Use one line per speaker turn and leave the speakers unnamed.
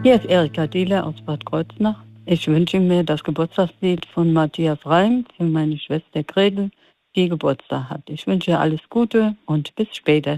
Hier ist Erika Diele aus Bad Kreuznach. Ich wünsche mir das Geburtstagslied von Matthias Reim für meine Schwester Gretel, die Geburtstag hat. Ich wünsche ihr alles Gute und bis später.